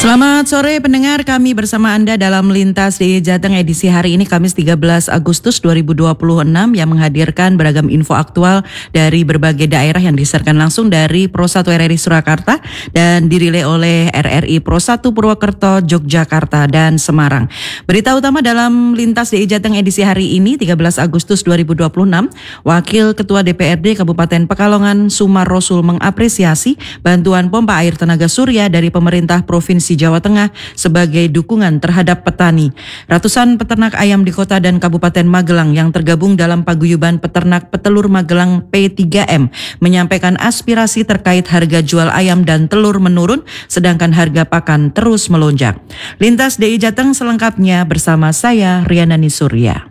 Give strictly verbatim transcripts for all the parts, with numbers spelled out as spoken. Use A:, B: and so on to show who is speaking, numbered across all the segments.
A: Selamat sore pendengar, kami bersama Anda dalam Lintas D I Y Jateng edisi hari ini Kamis tiga belas Agustus dua ribu dua puluh enam yang menghadirkan beragam info aktual dari berbagai daerah yang disiarkan langsung dari Pro satu R R I Surakarta dan dirilai oleh R R I Pro satu Purwokerto, Yogyakarta, dan Semarang. Berita utama dalam Lintas D I Y Jateng edisi hari ini tiga belas Agustus dua ribu dua puluh enam, Wakil Ketua D P R D Kabupaten Pekalongan Sumar Rosul mengapresiasi bantuan pompa air tenaga surya dari pemerintah Provinsi Jawa Tengah sebagai dukungan terhadap petani. Ratusan peternak ayam di kota dan Kabupaten Magelang yang tergabung dalam paguyuban peternak petelur Magelang P tiga M menyampaikan aspirasi terkait harga jual ayam dan telur menurun sedangkan harga pakan terus melonjak. Lintas D I Y Jateng selengkapnya bersama saya Riana Nisurya.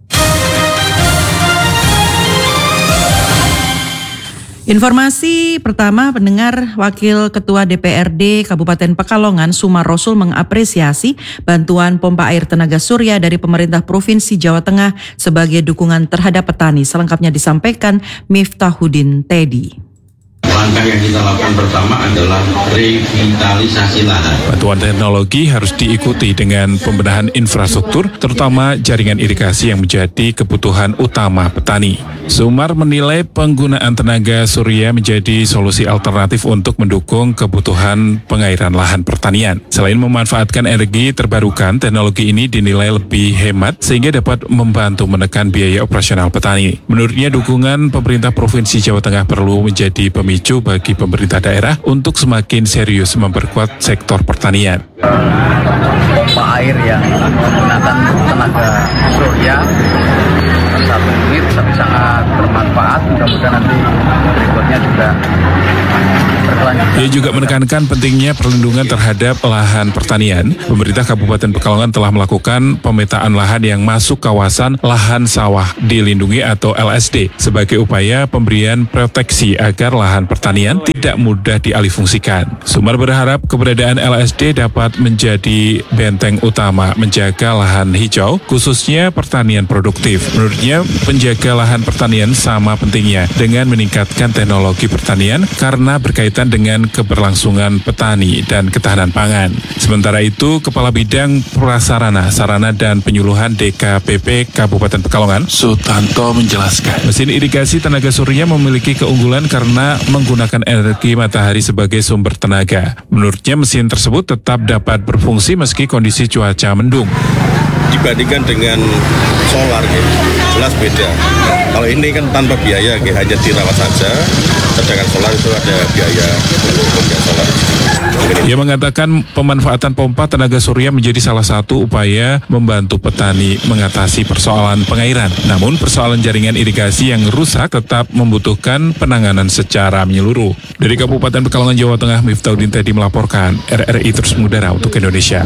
A: Informasi pertama, pendengar, Wakil Ketua D P R D Kabupaten Pekalongan Sumar Rosul mengapresiasi bantuan pompa air tenaga surya dari pemerintah Provinsi Jawa Tengah sebagai dukungan terhadap petani. Selengkapnya disampaikan Miftahuddin Teddy.
B: Langkah yang kita lakukan pertama adalah revitalisasi lahan.
C: Bantuan teknologi harus diikuti dengan pembenahan infrastruktur, terutama jaringan irigasi yang menjadi kebutuhan utama petani. Sumar menilai penggunaan tenaga surya menjadi solusi alternatif untuk mendukung kebutuhan pengairan lahan pertanian. Selain memanfaatkan energi terbarukan, teknologi ini dinilai lebih hemat sehingga dapat membantu menekan biaya operasional petani. Menurutnya, dukungan pemerintah Provinsi Jawa Tengah perlu menjadi pemicu bagi pemerintah daerah untuk semakin serius memperkuat sektor pertanian.
D: Pompa air yang menggunakan tenaga surya satu ini bisa sangat bermanfaat. Mudah-mudahan nanti berikutnya juga berkelanjutan.
C: Ia juga menekankan pentingnya perlindungan terhadap lahan pertanian. Pemerintah Kabupaten Pekalongan telah melakukan pemetaan lahan yang masuk kawasan lahan sawah dilindungi atau L S D sebagai upaya pemberian proteksi agar lahan pertanian tidak mudah dialihfungsikan. Sumar berharap keberadaan L S D dapat menjadi benteng utama menjaga lahan hijau, khususnya pertanian produktif. Menurutnya, penjaga lahan pertanian sama pentingnya dengan meningkatkan teknologi pertanian karena berkaitan dengan keberlangsungan petani dan ketahanan pangan. Sementara itu, Kepala Bidang Prasarana, Sarana dan Penyuluhan D K P P Kabupaten Pekalongan, Sutanto menjelaskan, mesin irigasi tenaga surya memiliki keunggulan karena menggunakan energi matahari sebagai sumber tenaga. Menurutnya, mesin tersebut tetap dapat berfungsi meski kondisi cuaca mendung.
B: Dibandingkan dengan solar, gitu, jelas beda. Kalau ini kan tanpa biaya, gitu, hanya dirawat saja. Sedangkan solar itu ada biaya untuk solar.
C: Ia mengatakan pemanfaatan pompa tenaga surya menjadi salah satu upaya membantu petani mengatasi persoalan pengairan. Namun persoalan jaringan irigasi yang rusak tetap membutuhkan penanganan secara menyeluruh. Dari Kabupaten Pekalongan, Jawa Tengah, Miftahuddin Teddy melaporkan. R R I terus mengudara untuk Indonesia.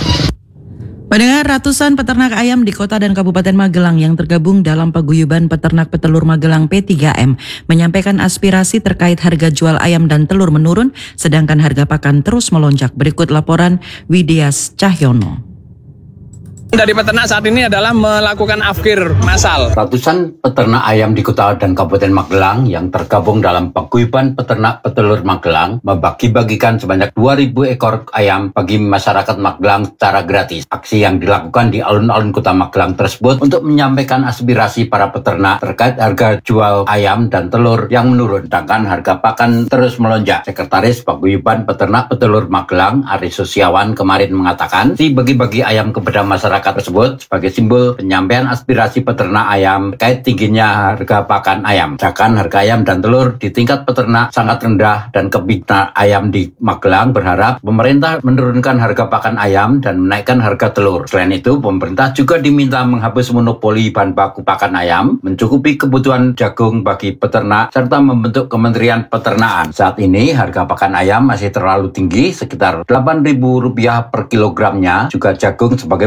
A: Pendengar, ratusan peternak ayam di kota dan Kabupaten Magelang yang tergabung dalam paguyuban peternak petelur Magelang P tiga M menyampaikan aspirasi terkait harga jual ayam dan telur menurun, sedangkan harga pakan terus melonjak. Berikut laporan Widias Cahyono.
E: Dari peternak saat ini adalah melakukan afkir massal.
F: Ratusan peternak ayam di kota dan Kabupaten Magelang yang tergabung dalam paguyuban peternak petelur Magelang membagi-bagikan sebanyak dua ribu ekor ayam bagi masyarakat Magelang secara gratis. Aksi yang dilakukan di alun-alun kota Magelang tersebut untuk menyampaikan aspirasi para peternak terkait harga jual ayam dan telur yang menurun, sedangkan harga pakan terus melonjak. Sekretaris Paguyuban Peternak Petelur Magelang, Ari Susiawan, kemarin mengatakan, si bagi-bagi ayam kepada masyarakat tersebut sebagai simbol penyampaian aspirasi peternak ayam terkait tingginya harga pakan ayam. Sedangkan harga ayam dan telur di tingkat peternak sangat rendah dan Kebidna Ayam di Magelang berharap pemerintah menurunkan harga pakan ayam dan menaikkan harga telur. Selain itu, pemerintah juga diminta menghapus monopoli bahan baku pakan ayam, mencukupi kebutuhan jagung bagi peternak, serta membentuk Kementerian Peternakan. Saat ini harga pakan ayam masih terlalu tinggi, sekitar delapan ribu rupiah per kilogramnya. Juga jagung sebagai bahan baku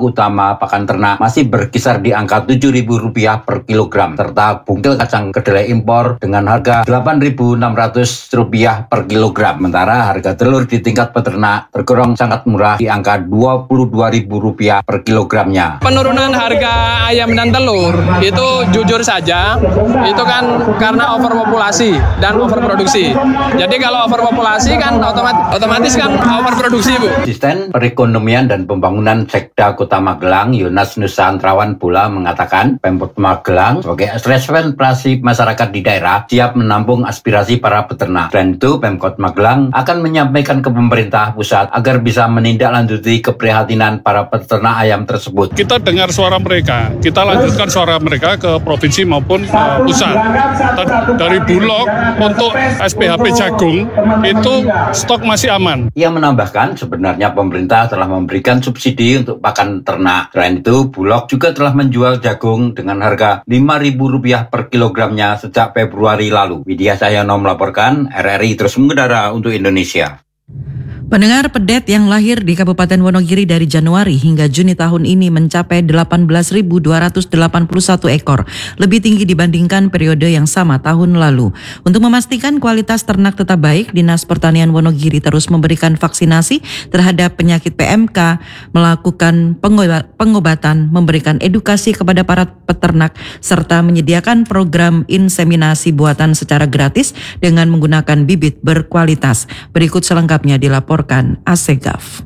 F: penyebab utama pakan ternak masih berkisar di angka tujuh ribu rupiah per kilogram, serta bungkil kacang kedelai impor dengan harga delapan ribu enam ratus rupiah per kilogram. Sementara harga telur di tingkat peternak tergolong sangat murah di angka dua puluh dua ribu rupiah per kilogramnya.
E: Penurunan harga ayam dan telur itu jujur saja itu kan karena overpopulasi dan overproduksi. Jadi kalau overpopulasi kan otomatis, otomatis kan overproduksi, Bu.
F: Asisten Perekonomian dan Pembangunan Sekda Kota Magelang, Yonas Nusantrawan pula mengatakan Pemkot Magelang sebagai representasi masyarakat di daerah siap menampung aspirasi para peternak. Selain itu, Pemkot Magelang akan menyampaikan ke pemerintah pusat agar bisa menindaklanjuti keprihatinan para peternak ayam tersebut.
G: Kita dengar suara mereka, kita lanjutkan suara mereka ke provinsi maupun uh, pusat. Dari Bulog untuk S P H P jagung itu stok masih aman.
F: Ia menambahkan sebenarnya pemerintah telah memberikan subsidi untuk pakan ternak. Selain itu, Bulog juga telah menjual jagung dengan harga lima ribu rupiah per kilogramnya sejak Februari lalu. Widya Cahyono melaporkan, R R I terus mengudara untuk Indonesia.
A: Pendengar, pedet yang lahir di Kabupaten Wonogiri dari Januari hingga Juni tahun ini mencapai delapan belas ribu dua ratus delapan puluh satu ekor, lebih tinggi dibandingkan periode yang sama tahun lalu. Untuk memastikan kualitas ternak tetap baik, Dinas Pertanian Wonogiri terus memberikan vaksinasi terhadap penyakit P M K, melakukan pengobatan, memberikan edukasi kepada para peternak, serta menyediakan program inseminasi buatan secara gratis dengan menggunakan bibit berkualitas. Berikut selengkapnya dilaporkan Asegaf.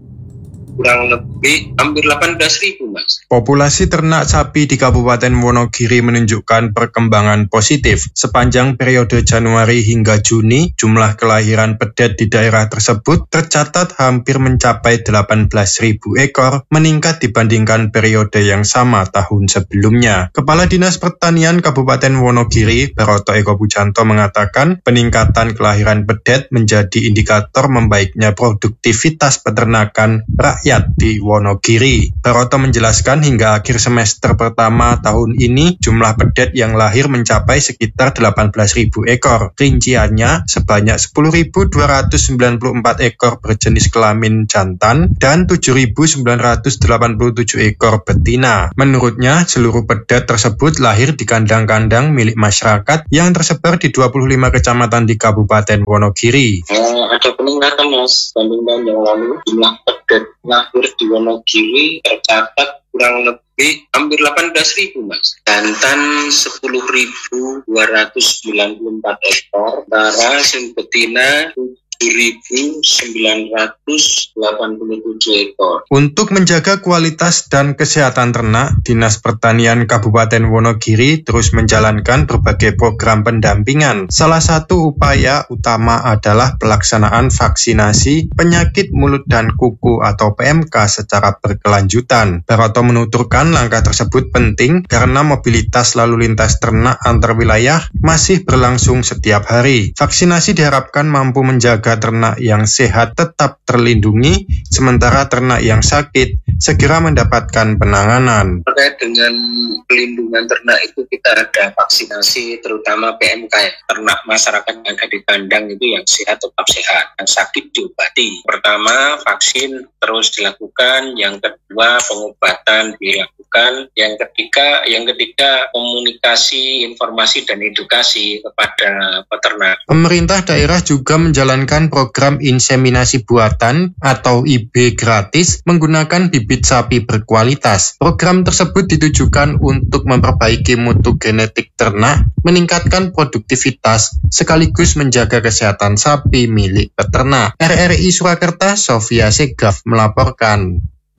H: Kurang lebih hampir delapan belas ribu, Mas.
I: Populasi ternak sapi di Kabupaten Wonogiri menunjukkan perkembangan positif. Sepanjang periode Januari hingga Juni, jumlah kelahiran pedet di daerah tersebut tercatat hampir mencapai delapan belas ribu ekor, meningkat dibandingkan periode yang sama tahun sebelumnya. Kepala Dinas Pertanian Kabupaten Wonogiri, Baroto Eko Pujanto mengatakan, peningkatan kelahiran pedet menjadi indikator membaiknya produktivitas peternakan rakyat di Wonogiri. Baroto menjelaskan hingga akhir semester pertama tahun ini jumlah pedet yang lahir mencapai sekitar delapan belas ribu ekor. Rinciannya sebanyak sepuluh ribu dua ratus sembilan puluh empat ekor berjenis kelamin jantan dan tujuh ribu sembilan ratus delapan puluh tujuh ekor betina. Menurutnya, seluruh pedet tersebut lahir di kandang-kandang milik masyarakat yang tersebar di dua puluh lima kecamatan di Kabupaten Wonogiri.
H: Eh, ada peningkatan, Mas, dibandingkan yang lalu. Jumlah pedet lahir di Wonogiri tercatat kurang lebih hampir delapan belas ribu, Mas. Jantan sepuluh ribu dua ratus sembilan puluh empat ekor, sementara sing betina tujuh ribu sembilan ratus delapan puluh tujuh ekor.
I: Untuk menjaga kualitas dan kesehatan ternak, Dinas Pertanian Kabupaten Wonogiri terus menjalankan berbagai program pendampingan. Salah satu upaya utama adalah pelaksanaan vaksinasi penyakit mulut dan kuku atau P M K secara berkelanjutan. Baroto menuturkan langkah tersebut penting karena mobilitas lalu lintas ternak antar wilayah masih berlangsung setiap hari. Vaksinasi diharapkan mampu menjaga ternak yang sehat tetap terlindungi, sementara ternak yang sakit segera mendapatkan penanganan.
H: Terkait dengan pelindungan ternak itu kita ada vaksinasi terutama P M K ya. Ternak masyarakat yang ada di kandang itu yang sehat tetap sehat, yang sakit diobati. Pertama, vaksin terus dilakukan, yang kedua pengobatan dilakukan, yang ketiga yang ketiga komunikasi, informasi dan edukasi kepada peternak.
I: Pemerintah daerah juga menjalankan program inseminasi buatan atau I B gratis menggunakan bibit sapi berkualitas. Program tersebut ditujukan untuk memperbaiki mutu genetik ternak, meningkatkan produktivitas, sekaligus menjaga kesehatan sapi milik peternak. R R I Surakarta, Sofia Segaf melaporkan.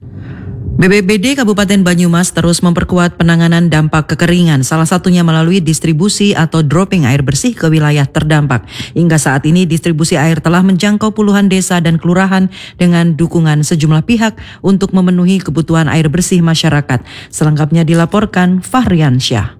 A: B P B D Kabupaten Banyumas terus memperkuat penanganan dampak kekeringan, salah satunya melalui distribusi atau dropping air bersih ke wilayah terdampak. Hingga saat ini distribusi air telah menjangkau puluhan desa dan kelurahan dengan dukungan sejumlah pihak untuk memenuhi kebutuhan air bersih masyarakat. Selengkapnya dilaporkan Fahrian Syah.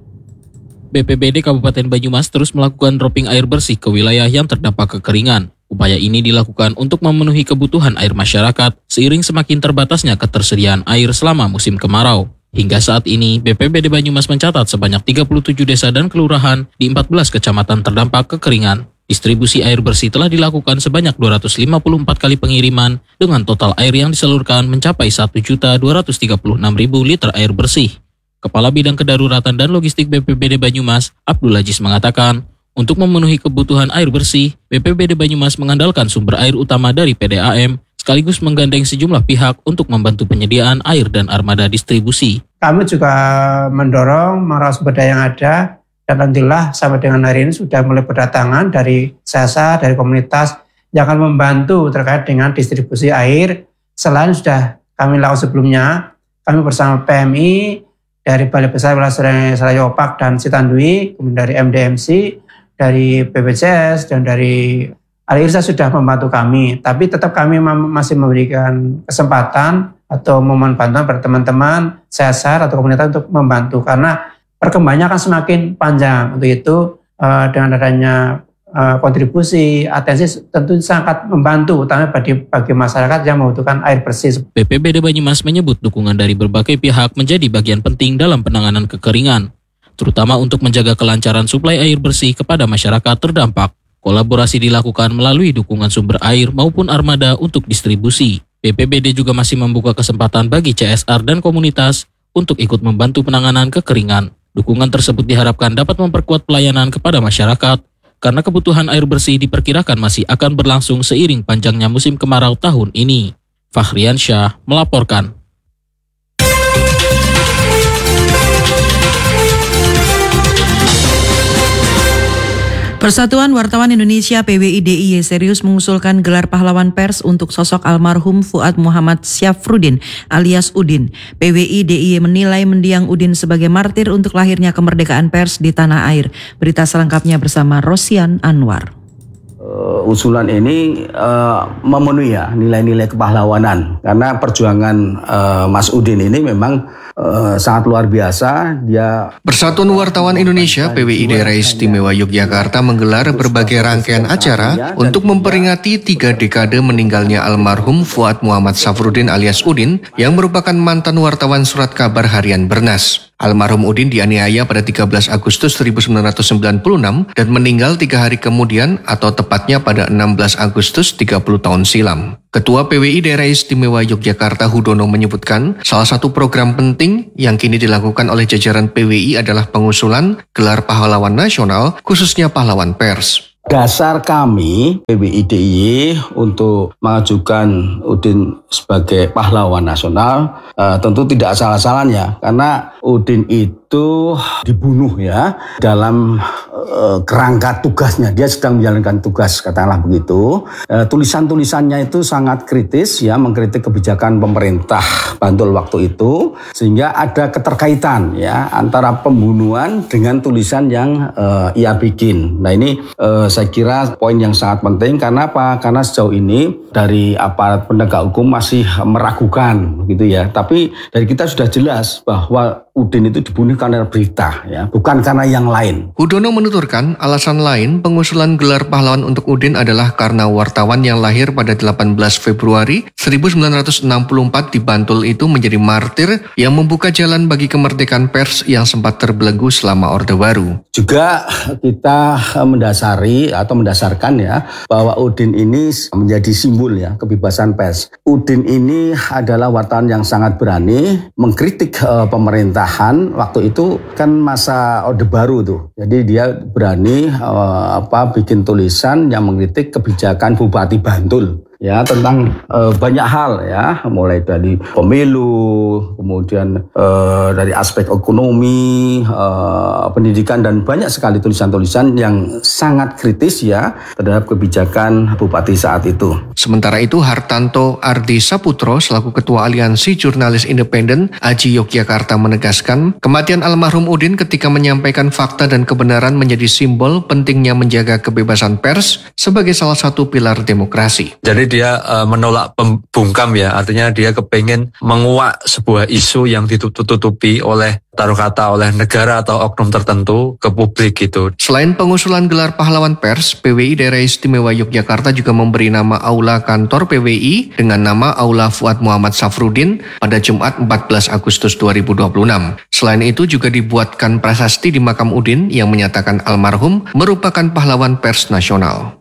J: B P B D Kabupaten Banyumas terus melakukan dropping air bersih ke wilayah yang terdampak kekeringan. Upaya ini dilakukan untuk memenuhi kebutuhan air masyarakat seiring semakin terbatasnya ketersediaan air selama musim kemarau. Hingga saat ini, B P B D Banyumas mencatat sebanyak tiga puluh tujuh desa dan kelurahan di empat belas kecamatan terdampak kekeringan. Distribusi air bersih telah dilakukan sebanyak dua ratus lima puluh empat kali pengiriman dengan total air yang disalurkan mencapai satu juta dua ratus tiga puluh enam ribu liter air bersih. Kepala Bidang Kedaruratan dan Logistik B P B D Banyumas, Abdul Aziz mengatakan, untuk memenuhi kebutuhan air bersih, B P B D Banyumas mengandalkan sumber air utama dari P D A M, sekaligus menggandeng sejumlah pihak untuk membantu penyediaan air dan armada distribusi.
K: Kami juga mendorong merawat sumber daya yang ada, dan alhamdulillah sampai dengan hari ini sudah mulai berdatangan dari S E S A, dari komunitas yang akan membantu terkait dengan distribusi air. Selain sudah kami lakukan sebelumnya, kami bersama P M I, dari Balai Besar Wilayah Seraya Opak dan Sitandui, kemudian dari M D M C, dari B P J S, dan dari Al-Irsa sudah membantu kami. Tapi tetap kami masih memberikan kesempatan atau mohon bantuan pada teman-teman S E S A atau komunitas untuk membantu, karena perkembangannya akan semakin panjang. Untuk itu dengan adanya kontribusi, atensi tentu sangat membantu, utama bagi, bagi masyarakat yang membutuhkan air bersih.
J: B P B D Banyumas menyebut dukungan dari berbagai pihak menjadi bagian penting dalam penanganan kekeringan, terutama untuk menjaga kelancaran suplai air bersih kepada masyarakat terdampak. Kolaborasi dilakukan melalui dukungan sumber air maupun armada untuk distribusi. B P B D juga masih membuka kesempatan bagi C S R dan komunitas untuk ikut membantu penanganan kekeringan. Dukungan tersebut diharapkan dapat memperkuat pelayanan kepada masyarakat, karena kebutuhan air bersih diperkirakan masih akan berlangsung seiring panjangnya musim kemarau tahun ini. Fahrian Syah melaporkan.
A: Persatuan Wartawan Indonesia P W I D I Y serius mengusulkan gelar pahlawan pers untuk sosok almarhum Fuad Muhammad Syafruddin alias Udin. P W I D I Y menilai mendiang Udin sebagai martir untuk lahirnya kemerdekaan pers di tanah air. Berita selengkapnya bersama Rosian Anwar.
L: Uh, usulan ini uh, memenuhi ya nilai-nilai kepahlawanan, karena perjuangan uh, Mas Udin ini memang uh, sangat luar biasa. Dia
M: Persatuan Wartawan Indonesia P W I Daerah Istimewa Yogyakarta menggelar berbagai rangkaian acara untuk memperingati tiga dekade meninggalnya almarhum Fuad Muhammad Syafruddin alias Udin yang merupakan mantan wartawan surat kabar harian Bernas. Almarhum Udin dianiaya pada tiga belas Agustus seribu sembilan ratus sembilan puluh enam dan meninggal tiga hari kemudian atau tepatnya pada enam belas Agustus tiga puluh tahun silam. Ketua P W I Daerah Istimewa Yogyakarta Hudono menyebutkan salah satu program penting yang kini dilakukan oleh jajaran P W I adalah pengusulan gelar pahlawan nasional khususnya pahlawan pers.
L: Dasar kami P W I D I Y untuk mengajukan Udin sebagai pahlawan nasional uh, tentu tidak salah-salahnya, karena Udin itu dibunuh ya dalam uh, kerangka tugasnya, dia sedang menjalankan tugas, katakanlah begitu. Uh, tulisan-tulisannya itu sangat kritis ya, mengkritik kebijakan pemerintah Bantul waktu itu, sehingga ada keterkaitan ya antara pembunuhan dengan tulisan yang uh, ia bikin. Nah ini uh, saya kira poin yang sangat penting. Karena apa? Karena sejauh ini dari aparat penegak hukum masih meragukan gitu ya. Tapi dari kita sudah jelas bahwa Udin itu dibunuh karena berita ya, bukan karena yang lain.
M: Hudono menuturkan alasan lain pengusulan gelar pahlawan untuk Udin adalah karena wartawan yang lahir pada delapan belas Februari seribu sembilan ratus enam puluh empat di Bantul itu menjadi martir yang membuka jalan bagi kemerdekaan pers yang sempat terbelenggu selama Orde Baru.
L: Juga kita mendasari atau mendasarkan ya bahwa Udin ini menjadi simbol ya kebebasan pers. Udin ini adalah wartawan yang sangat berani mengkritik uh, pemerintah. Waktu itu kan masa Orde Baru tuh, jadi dia berani uh, apa bikin tulisan yang mengkritik kebijakan Bupati Bantul ya tentang uh, banyak hal ya, mulai dari pemilu, kemudian uh, dari aspek ekonomi, uh, pendidikan, dan banyak sekali tulisan-tulisan yang sangat kritis ya terhadap kebijakan Bupati saat itu.
M: Sementara itu Hartanto Ardi Saputro selaku Ketua Aliansi Jurnalis Independen A J I Yogyakarta menegaskan kematian almarhum Udin ketika menyampaikan fakta dan kebenaran menjadi simbol pentingnya menjaga kebebasan pers sebagai salah satu pilar demokrasi.
N: Jadi dia uh, menolak pembungkam ya, artinya dia kepengen menguak sebuah isu yang ditutup-tutupi oleh taruh kata oleh negara atau oknum tertentu ke publik gitu.
M: Selain pengusulan gelar pahlawan pers, P W I Daerah Istimewa Yogyakarta juga memberi nama aula kantor P W I dengan nama Aula Fuad Muhammad Safrudin pada Jumat empat belas Agustus dua ribu dua puluh enam. Selain itu juga dibuatkan prasasti di makam Udin yang menyatakan almarhum merupakan pahlawan pers nasional.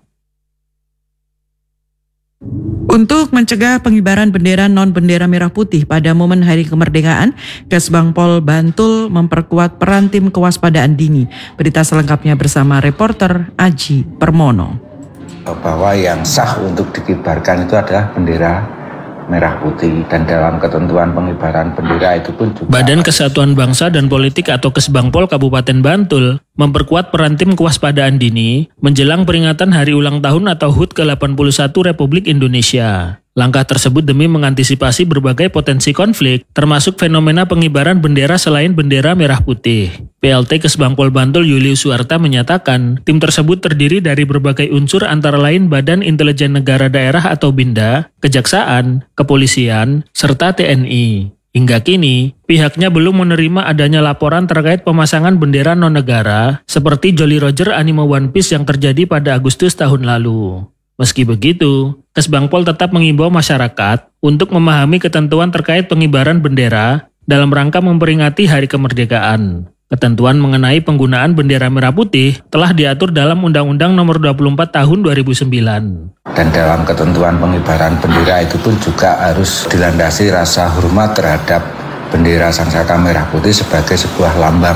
A: Untuk mencegah pengibaran bendera non-bendera merah putih pada momen Hari Kemerdekaan, Kesbangpol Bantul memperkuat peran tim kewaspadaan dini. Berita selengkapnya bersama reporter Aji Permono.
O: Bahwa yang sah untuk dikibarkan itu adalah bendera merah putih, dan dalam ketentuan pengibaran bendera itu pun juga
J: Badan Kesatuan Bangsa dan Politik atau Kesbangpol Kabupaten Bantul memperkuat peran tim kewaspadaan dini menjelang peringatan Hari Ulang Tahun atau H U T ke delapan puluh satu Republik Indonesia. Langkah tersebut demi mengantisipasi berbagai potensi konflik, termasuk fenomena pengibaran bendera selain bendera merah putih. P L T Kesbangpol Bantul Yulius Suarta menyatakan, tim tersebut terdiri dari berbagai unsur antara lain Badan Intelijen Negara Daerah atau BINDA, Kejaksaan, Kepolisian, serta T N I. Hingga kini, pihaknya belum menerima adanya laporan terkait pemasangan bendera non-negara seperti Jolly Roger anime One Piece yang terjadi pada Agustus tahun lalu. Meski begitu, Kesbangpol tetap mengimbau masyarakat untuk memahami ketentuan terkait pengibaran bendera dalam rangka memperingati Hari Kemerdekaan. Ketentuan mengenai penggunaan bendera merah putih telah diatur dalam Undang-Undang Nomor dua puluh empat Tahun dua ribu sembilan.
O: Dan dalam ketentuan pengibaran bendera itu pun juga harus dilandasi rasa hormat terhadap bendera Sangsaka merah putih sebagai sebuah lambang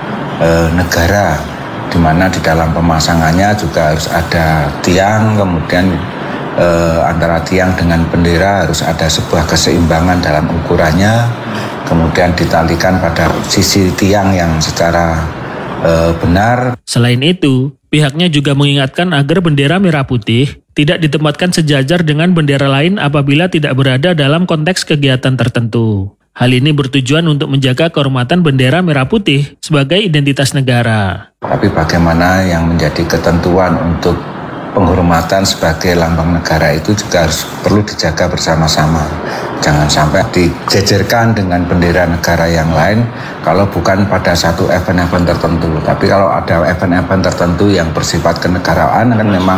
O: e, negara, di mana di dalam pemasangannya juga harus ada tiang, kemudian eh, antara tiang dengan bendera harus ada sebuah keseimbangan dalam ukurannya, kemudian ditalikan pada sisi tiang yang secara eh, benar.
J: Selain itu, pihaknya juga mengingatkan agar bendera merah putih tidak ditempatkan sejajar dengan bendera lain apabila tidak berada dalam konteks kegiatan tertentu. Hal ini bertujuan untuk menjaga kehormatan bendera merah putih sebagai identitas negara.
O: Tapi bagaimana yang menjadi ketentuan untuk penghormatan sebagai lambang negara itu juga harus perlu dijaga bersama-sama. Jangan sampai dijejerkan dengan bendera negara yang lain kalau bukan pada satu event-event tertentu. Tapi kalau ada event-event tertentu yang bersifat kenegaraan kan memang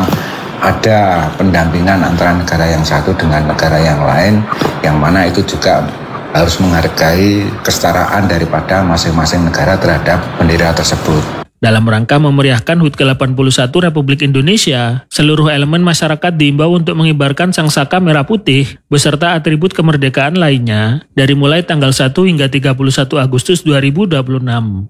O: ada pendampingan antara negara yang satu dengan negara yang lain, yang mana itu juga harus menghargai kesetaraan daripada masing-masing negara terhadap bendera tersebut.
J: Dalam rangka memeriahkan H U T ke delapan puluh satu Republik Indonesia, seluruh elemen masyarakat diimbau untuk mengibarkan sangsaka merah putih beserta atribut kemerdekaan lainnya dari mulai tanggal satu hingga tiga puluh satu Agustus dua ribu dua puluh enam.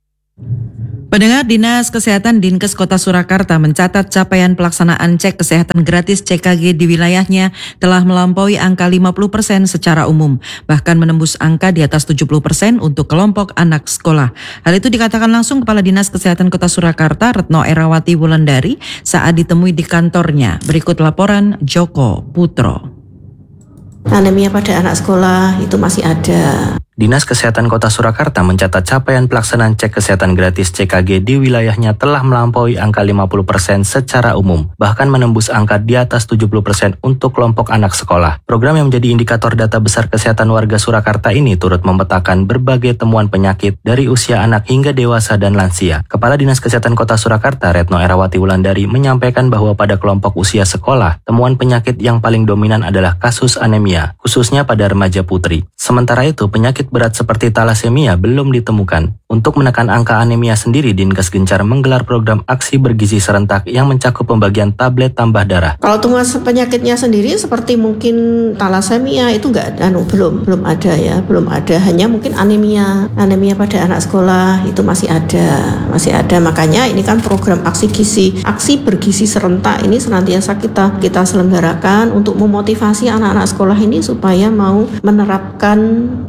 A: Pendengar, Dinas Kesehatan Dinkes Kota Surakarta mencatat capaian pelaksanaan cek kesehatan gratis C K G di wilayahnya telah melampaui angka lima puluh persen secara umum, bahkan menembus angka di atas tujuh puluh persen untuk kelompok anak sekolah. Hal itu dikatakan langsung Kepala Dinas Kesehatan Kota Surakarta, Retno Erawati Wulandari, saat ditemui di kantornya. Berikut laporan Joko Putro.
P: Anemia pada anak sekolah itu masih ada.
Q: Dinas Kesehatan Kota Surakarta mencatat capaian pelaksanaan cek kesehatan gratis C K G di wilayahnya telah melampaui angka lima puluh persen secara umum, bahkan menembus angka di atas tujuh puluh persen untuk kelompok anak sekolah. Program yang menjadi indikator data besar kesehatan warga Surakarta ini turut memetakan berbagai temuan penyakit dari usia anak hingga dewasa dan lansia. Kepala Dinas Kesehatan Kota Surakarta, Retno Erawati Wulandari, menyampaikan bahwa pada kelompok usia sekolah, temuan penyakit yang paling dominan adalah kasus anemia, khususnya pada remaja putri. Sementara itu, penyakit berat seperti talasemia belum ditemukan. Untuk menekan angka anemia sendiri, Dinkes gencar menggelar program aksi bergizi serentak yang mencakup pembagian tablet tambah darah.
P: Kalau temuan penyakitnya sendiri seperti mungkin talasemia itu enggak, anu belum belum ada ya, belum ada. Hanya mungkin anemia, anemia pada anak sekolah itu masih ada, masih ada. Makanya ini kan program aksi gizi, aksi bergizi serentak ini senantiasa kita kita selenggarakan untuk memotivasi anak-anak sekolah ini supaya mau menerapkan hidup sehat.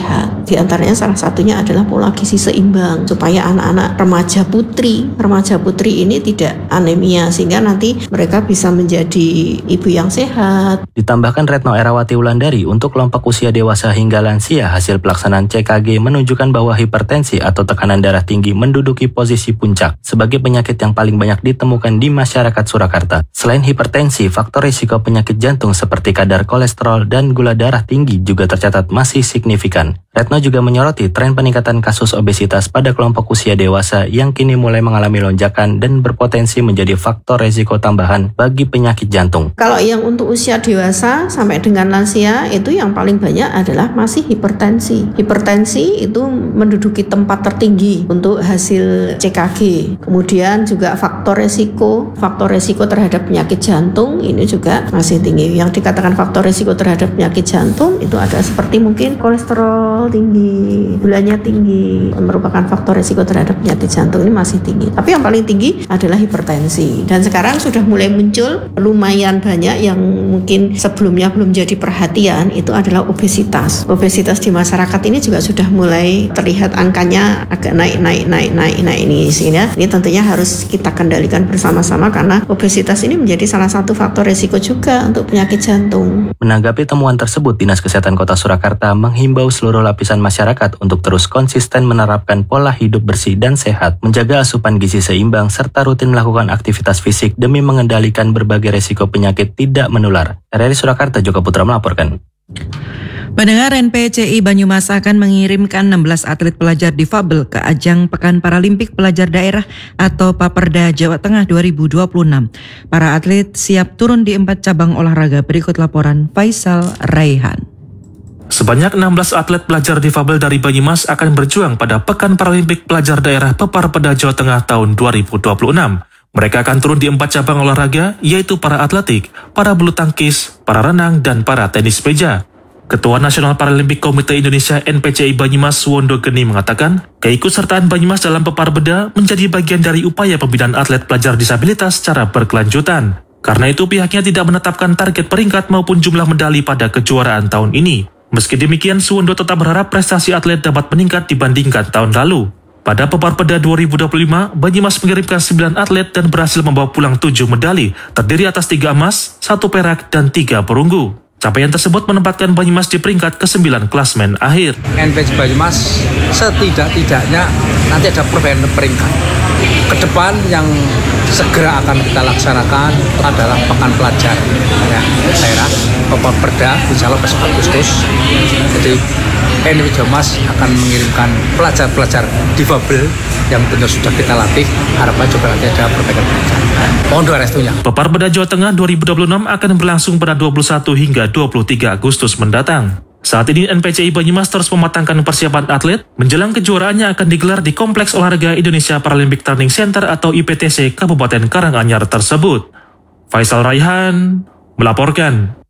P: sehat. Di antaranya salah satunya adalah pola gizi seimbang supaya anak-anak remaja putri, remaja putri ini tidak anemia sehingga nanti mereka bisa menjadi ibu yang sehat.
Q: Ditambahkan Retno Erawati Wulandari, untuk kelompok usia dewasa hingga lansia, hasil pelaksanaan C K G menunjukkan bahwa hipertensi atau tekanan darah tinggi menduduki posisi puncak sebagai penyakit yang paling banyak ditemukan di masyarakat Surakarta. Selain hipertensi, faktor risiko penyakit jantung seperti kadar kolesterol dan gula darah tinggi juga tercatat masih signifikan. Retno juga menyoroti tren peningkatan kasus obesitas pada kelompok usia dewasa yang kini mulai mengalami lonjakan dan berpotensi menjadi faktor risiko tambahan bagi penyakit jantung.
P: Kalau yang untuk usia dewasa sampai dengan lansia itu yang paling banyak adalah masih hipertensi. Hipertensi itu menduduki tempat tertinggi untuk hasil C K G. Kemudian juga faktor risiko, faktor risiko terhadap penyakit jantung ini juga masih tinggi. Yang dikatakan faktor risiko terhadap penyakit jantung itu ada seperti mungkin kolesterol tinggi, gulanya tinggi, merupakan faktor risiko terhadap penyakit jantung ini masih tinggi. Tapi yang paling tinggi adalah hipertensi. Dan sekarang sudah mulai muncul lumayan banyak yang mungkin sebelumnya belum jadi perhatian, itu adalah obesitas. Obesitas di masyarakat ini juga sudah mulai terlihat angkanya agak naik, naik, naik, naik, naik ini. Sehingga ini tentunya harus kita kendalikan bersama-sama karena obesitas ini menjadi salah satu faktor risiko juga untuk penyakit jantung.
Q: Menanggapi temuan tersebut, Dinas Kesehatan Kota Surakarta menghimbau seluruh lapisan masyarakat untuk terus konsisten menerapkan pola hidup bersih dan sehat, menjaga asupan gizi seimbang, serta rutin melakukan aktivitas fisik demi mengendalikan berbagai risiko penyakit tidak menular. R R I Surakarta, Joko Putra melaporkan.
A: Pendengar, N P C I Banyumas akan mengirimkan enam belas atlet pelajar difabel ke ajang Pekan Paralimpik Pelajar Daerah atau Paperda Jawa Tengah dua ribu dua puluh enam. Para atlet siap turun di empat cabang olahraga. Berikut laporan Faisal Raihan.
R: Sebanyak enam belas atlet pelajar difabel dari Banyumas akan berjuang pada Pekan Paralimpik Pelajar Daerah Paperda Jawa Tengah tahun dua ribu dua puluh enam. Mereka akan turun di empat cabang olahraga, yaitu para atletik, para bulu tangkis, para renang, dan para tenis meja. Ketua Nasional Paralimpik Komite Indonesia N P C I Banyumas Suwondo Geni mengatakan, keikutsertaan Banyumas dalam Paperda menjadi bagian dari upaya pembinaan atlet pelajar disabilitas secara berkelanjutan. Karena itu pihaknya tidak menetapkan target peringkat maupun jumlah medali pada kejuaraan tahun ini. Meski demikian, Suwondo tetap berharap prestasi atlet dapat meningkat dibandingkan tahun lalu. Pada Paperda dua ribu dua puluh lima, Banyumas mengirimkan sembilan atlet dan berhasil membawa pulang tujuh medali, terdiri atas tiga emas, satu perak, dan tiga perunggu. Capaian tersebut menempatkan Banyumas di peringkat kesembilan klasmen akhir.
S: N P C I Banyumas setidak-tidaknya nanti ada perbaikan peringkat. Kedepan yang segera akan kita laksanakan adalah Pekan Pelajar ya, daerah Paperda insya Allah besok Agustus. Jadi N P C I Banyumas akan mengirimkan pelajar-pelajar difabel yang benar sudah kita latih. Harapan juga nanti ada perbaikan peringkat. Mohon doa restunya.
R: Paperda Jawa Tengah dua ribu dua puluh enam akan berlangsung pada dua puluh satu hingga dua puluh tiga Agustus mendatang. Saat ini N P C I Banyumas terus mematangkan persiapan atlet menjelang kejuaraannya akan digelar di Kompleks Olahraga Indonesia Paralympic Training Center atau I P T C Kabupaten Karanganyar tersebut. Faisal Raihan melaporkan.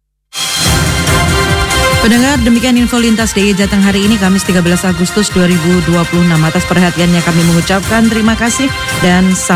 A: Pendengar, demikian info lintas D I Y Jateng hari ini Kamis tiga belas Agustus dua ribu dua puluh enam. Atas perhatiannya kami mengucapkan terima kasih dan sampai